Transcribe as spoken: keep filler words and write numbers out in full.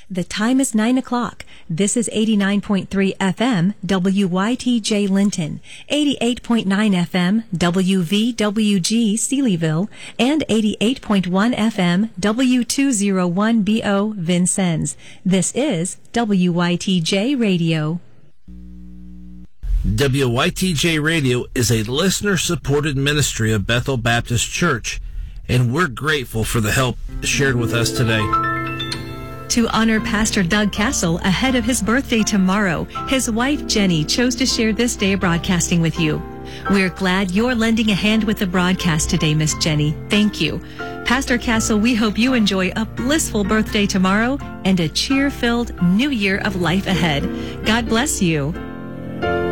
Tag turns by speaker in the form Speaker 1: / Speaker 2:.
Speaker 1: The time is nine o'clock. This is eighty-nine point three F M, W Y T J Linton, eighty-eight point nine F M, W V W G Sealyville, and eighty-eight point one F M, W two oh one B O Vincennes. This is W Y T J Radio.
Speaker 2: W Y T J Radio is a listener-supported ministry of Bethel Baptist Church, and we're grateful for the help shared with us today.
Speaker 1: To honor Pastor Doug Castle ahead of his birthday tomorrow, his wife Jenny chose to share this day of broadcasting with you. We're glad you're lending a hand with the broadcast today, Miss Jenny. Thank you. Pastor Castle, we hope you enjoy a blissful birthday tomorrow and a cheer-filled new year of life ahead. God bless you.